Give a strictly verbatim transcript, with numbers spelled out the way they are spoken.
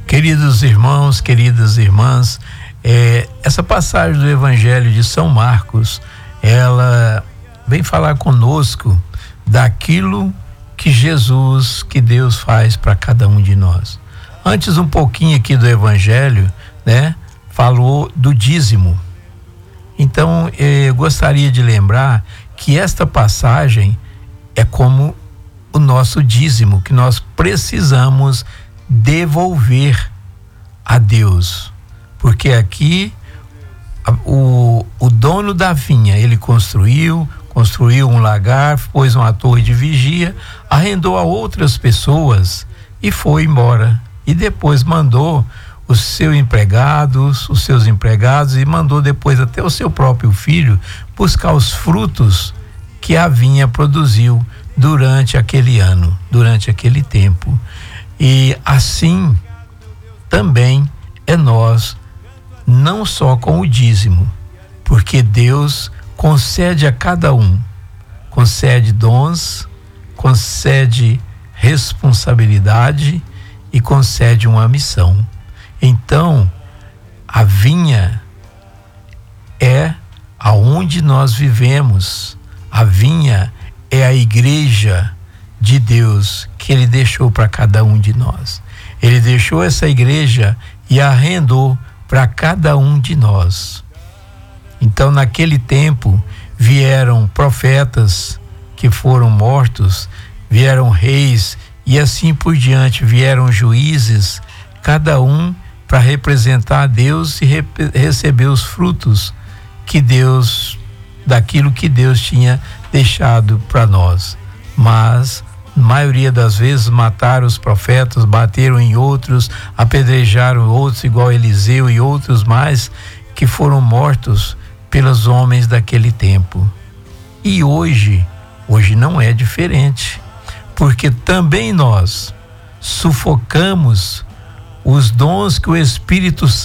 Queridos irmãos, queridas irmãs, é, essa passagem do Evangelho de São Marcos, ela vem falar conosco daquilo que Jesus, que Deus faz para cada um de nós. Antes um pouquinho aqui do Evangelho, né, falou do dízimo. Então eu gostaria de lembrar que esta passagem é como o nosso dízimo, que nós precisamos devolver a Deus, porque aqui o, o dono da vinha, ele construiu, construiu um lagar, pôs uma torre de vigia, arrendou a outras pessoas e foi embora, e depois mandou os seus empregados, os seus empregados, e mandou depois até o seu próprio filho buscar os frutos que a vinha produziu durante aquele ano, durante aquele tempo. E assim também é nós, não só com o dízimo, porque Deus concede a cada um, concede dons, concede responsabilidade e concede uma missão. Então, a vinha é aonde nós vivemos, a vinha é a igreja de Deus que ele deixou para cada um de nós. Ele deixou essa igreja e arrendou para cada um de nós. Então, naquele tempo, vieram profetas que foram mortos, vieram reis e assim por diante, vieram juízes, cada um para representar a Deus e rep- receber os frutos que Deus, daquilo que Deus tinha deixado para nós. Mas maioria das vezes mataram os profetas, bateram em outros, apedrejaram outros, igual Eliseu e outros mais, que foram mortos pelos homens daquele tempo. E hoje, hoje não é diferente, porque também nós sufocamos os dons que o Espírito Santo